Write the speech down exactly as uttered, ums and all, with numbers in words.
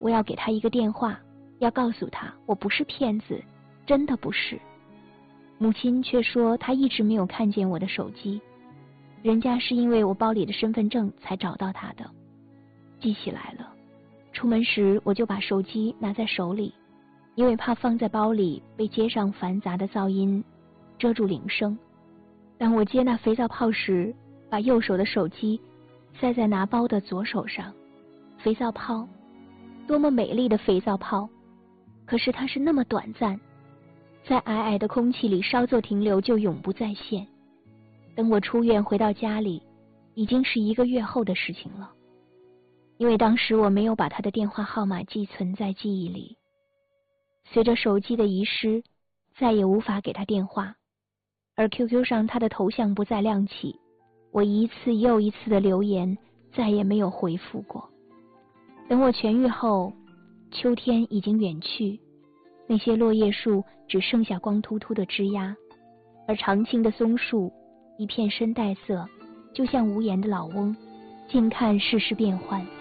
我要给他一个电话，要告诉他我不是骗子，真的不是。母亲却说她一直没有看见我的手机，人家是因为我包里的身份证才找到他的，记起来了。出门时我就把手机拿在手里，因为怕放在包里被街上繁杂的噪音遮住铃声。当我接那肥皂泡时，把右手的手机塞在拿包的左手上。肥皂泡，多么美丽的肥皂泡，可是它是那么短暂，在皑皑的空气里稍作停留就永不再现。等我出院回到家里，已经是一个月后的事情了。因为当时我没有把他的电话号码寄存在记忆里，随着手机的遗失，再也无法给他电话，而 Q Q 上他的头像不再亮起，我一次又一次的留言再也没有回复过。等我痊愈后，秋天已经远去，那些落叶树只剩下光秃秃的枝桠，而常青的松树一片深黛色，就像无言的老翁，静看世事变幻。